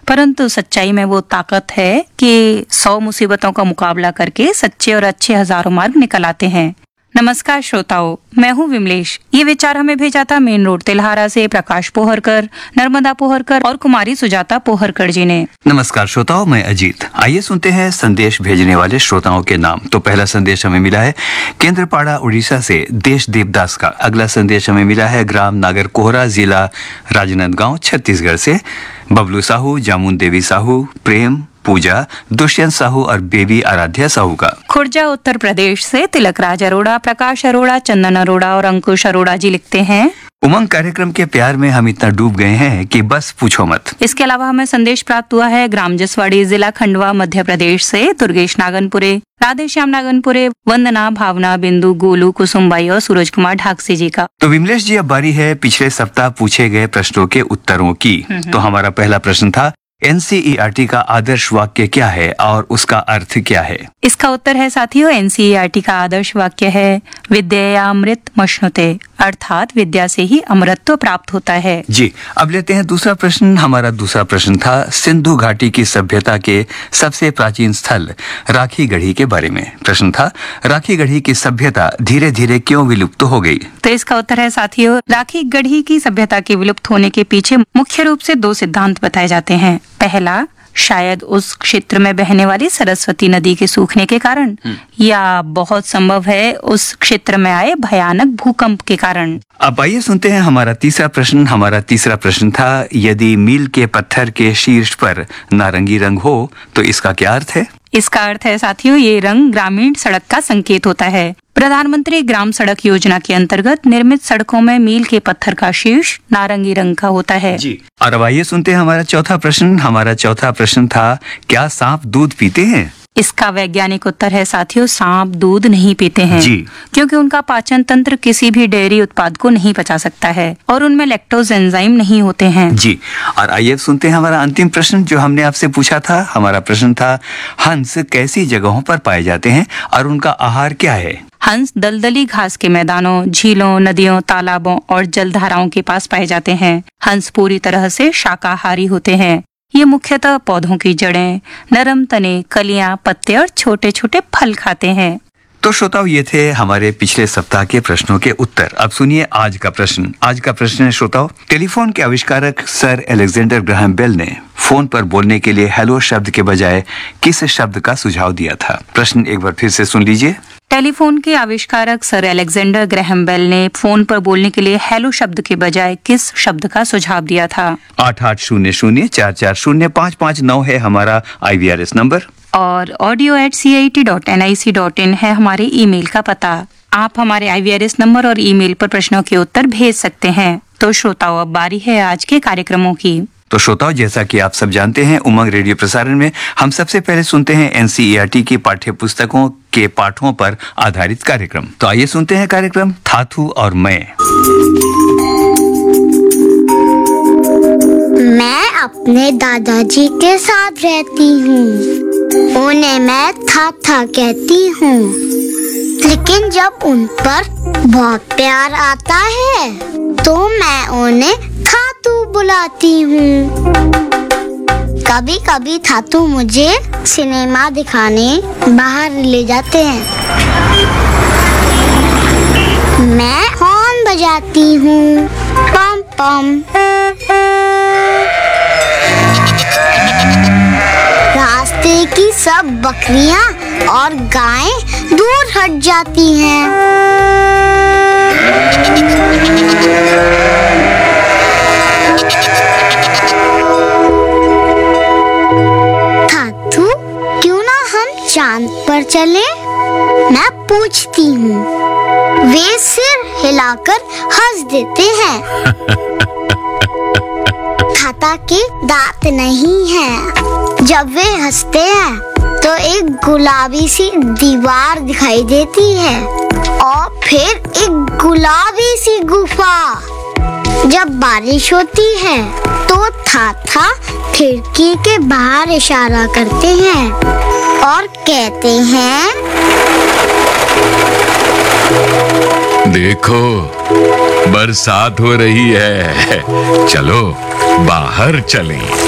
परंतु सच्चाई में वो ताकत है कि 100 मुसीबतों का मुकाबला करके सच्चे और अच्छे हजारों मार्ग निकल आते हैं। नमस्कार श्रोताओं, मैं हूँ विमलेश। ये विचार हमें भेजा था मेन रोड तिल्हारा से प्रकाश पोहरकर, नर्मदा पोहरकर और कुमारी सुजाता पोहरकर जी ने। नमस्कार श्रोताओं, मैं अजीत। आइए सुनते हैं संदेश भेजने वाले श्रोताओं के नाम। तो पहला संदेश हमें मिला है केंद्रपाड़ा उड़ीसा से देश देवदास का। अगला संदेश हमें मिला है ग्राम नागर कोहरा, जिला राजनांदगांव, छत्तीसगढ़ से बबलू साहू, जामुन देवी साहू, प्रेम, पूजा, दुष्यंत साहू और बेबी आराध्या साहू का। खुर्जा उत्तर प्रदेश से तिलक राज अरोड़ा, प्रकाश अरोड़ा, चंदन अरोड़ा और अंकुश अरोड़ा जी लिखते हैं, उमंग कार्यक्रम के प्यार में हम इतना डूब गए हैं कि बस पूछो मत। इसके अलावा हमें संदेश प्राप्त हुआ है ग्राम जसवाड़ी, जिला खंडवा, मध्य प्रदेश से दुर्गेश नागनपुरे, राधे श्याम नागनपुरे, वंदना, भावना, बिंदु, गोलू, कुसुमबाई और सूरज कुमार ढाकसी जी का। तो विमलेश जी, अब बारी है पिछले सप्ताह पूछे गए प्रश्नों के उत्तरों की। तो हमारा पहला प्रश्न था एनसीईआरटी का आदर्श वाक्य क्या है और उसका अर्थ क्या है? इसका उत्तर है साथियों, एनसीईआरटी का आदर्श वाक्य है विद्या अमृत मश्नुते, अर्थात विद्या से ही अमृतत्व प्राप्त होता है। जी, अब लेते हैं दूसरा प्रश्न। हमारा दूसरा प्रश्न था सिंधु घाटी की सभ्यता के सबसे प्राचीन स्थल राखी गढ़ी के बारे में। प्रश्न था राखी गढ़ी की सभ्यता धीरे धीरे क्यों विलुप्त हो गई? तो इसका उत्तर है साथियों, राखी गढ़ी की सभ्यता के विलुप्त होने के पीछे मुख्य रूप से 2 सिद्धांत बताए जाते हैं। पहला, शायद उस क्षेत्र में बहने वाली सरस्वती नदी के सूखने के कारण, या बहुत संभव है उस क्षेत्र में आए भयानक भूकंप के कारण। अब आइए सुनते हैं हमारा तीसरा प्रश्न। हमारा तीसरा प्रश्न था यदि मील के पत्थर के शीर्ष पर नारंगी रंग हो तो इसका क्या अर्थ है? इसका अर्थ है साथियों, ये रंग ग्रामीण सड़क का संकेत होता है। प्रधानमंत्री ग्राम सड़क योजना के अंतर्गत निर्मित सड़कों में मील के पत्थर का शीर्ष नारंगी रंग का होता है। जी, और अब आइए सुनते हैं हमारा चौथा प्रश्न। हमारा चौथा प्रश्न था क्या सांप दूध पीते हैं? इसका वैज्ञानिक उत्तर है साथियों, सांप दूध नहीं पीते हैं जी, क्योंकि उनका पाचन तंत्र किसी भी डेयरी उत्पाद को नहीं पचा सकता है और उनमें लैक्टोज एंजाइम नहीं होते हैं। जी, और आइए सुनते हैं हमारा अंतिम प्रश्न जो हमने आपसे पूछा था। हमारा प्रश्न था हंस कैसी जगहों पर पाए जाते हैं और उनका आहार क्या है? हंस दलदली घास के मैदानों, झीलों, नदियों, तालाबों और जलधाराओं के पास पाए जाते हैं। हंस पूरी तरह से शाकाहारी होते हैं। ये मुख्यतः पौधों की जड़ें, नरम तने, कलियां, पत्ते और छोटे छोटे फल खाते हैं। तो श्रोताओं, ये थे हमारे पिछले सप्ताह के प्रश्नों के उत्तर। अब सुनिए आज का प्रश्न। आज का प्रश्न है श्रोताओं, टेलीफोन के आविष्कारक सर अलेक्जेंडर ग्राहम बेल ने फोन पर बोलने के लिए हेलो शब्द के बजाय किस शब्द का सुझाव दिया था? प्रश्न एक बार फिर से सुन लीजिए। टेलीफोन के आविष्कारक सर अलेक्जेंडर ग्राहम बेल ने फोन पर बोलने के लिए हेलो शब्द के बजाय किस शब्द का सुझाव दिया था? 8800440559 है हमारा IVRS नंबर और audio@CIET.nic.in है हमारे ईमेल का पता। आप हमारे IVRS नंबर और ईमेल पर प्रश्नों के उत्तर भेज सकते हैं। तो श्रोताओं, अब बारी है आज के कार्यक्रमों की। तो श्रोताओं, जैसा कि आप सब जानते हैं, उमंग रेडियो प्रसारण में हम सबसे पहले सुनते हैं एनसीईआरटी की पाठ्य पुस्तकों के पाठों पर आधारित कार्यक्रम। तो आइए सुनते हैं कार्यक्रम थाथू और मैं अपने दादाजी के साथ रहती हूँ। उन्हें मैं थाथा कहती हूँ, लेकिन जब उन पर बहुत प्यार आता है तो मैं उन्हें थातू बुलाती हूँ। कभी कभी थातू मुझे सिनेमा दिखाने बाहर ले जाते हैं। मैं हॉर्न बजाती हूँ, पम पम। रास्ते की सब बकरियाँ और गायें दूर हट जाती हैं। थाथू, क्यों ना हम चांद पर चले? मैं पूछती हूँ। वे सिर हिलाकर हंस देते हैं। थाथा के दांत नहीं हैं। जब वे हंसते हैं तो एक गुलाबी सी दीवार दिखाई देती है और फिर एक गुलाबी सी गुफा। जब बारिश होती है तो थाथा खिड़की के बाहर इशारा करते हैं और कहते हैं, देखो बरसात हो रही है, चलो बाहर चलें।